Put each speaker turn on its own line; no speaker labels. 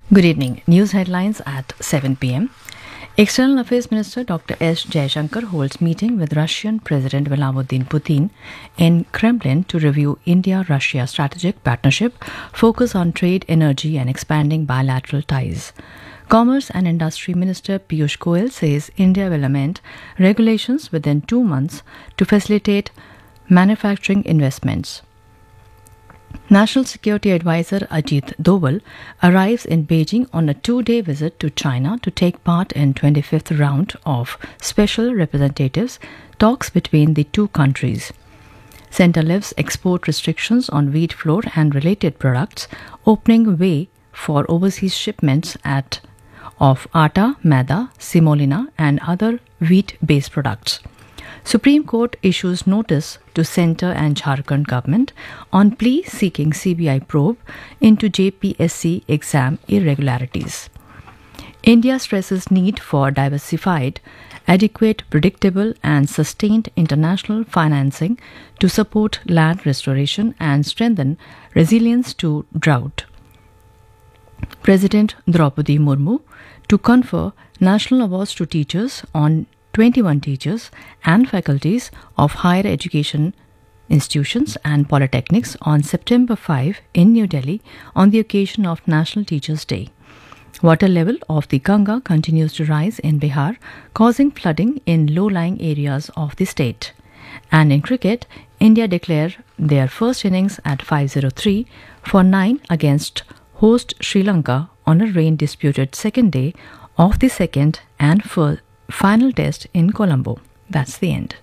Good evening. News headlines at 7 p.m. External Affairs Minister Dr. S. Jaishankar holds meeting with Russian President Vladimir Putin in Kremlin to review India-Russia strategic partnership, focus on trade, energy and expanding bilateral ties. Commerce and Industry Minister Piyush Goyal says India will amend regulations within 2 months to facilitate manufacturing investments. National Security Advisor Ajit Doval arrives in Beijing on a 2-day visit to China to take part in 25th round of special representatives talks between the two countries. Centre lifts export restrictions on wheat flour and related products, opening way for overseas shipments of atta, maida, semolina and other wheat-based products. Supreme Court issues notice to Centre and Jharkhand government on plea seeking CBI probe into JPSC exam irregularities. India stresses need for diversified, adequate, predictable and sustained international financing to support land restoration and strengthen resilience to drought. President Draupadi Murmu to confer national awards to teachers on 21 teachers and faculties of higher education institutions and polytechnics on September 5 in New Delhi on the occasion of National Teachers' Day. Water level of the Ganga continues to rise in Bihar, causing flooding in low-lying areas of the state. And in cricket, India declare their first innings at 5-0-3 for 9 against host Sri Lanka on a rain-disputed second day of the second and final test in Colombo. That's the end.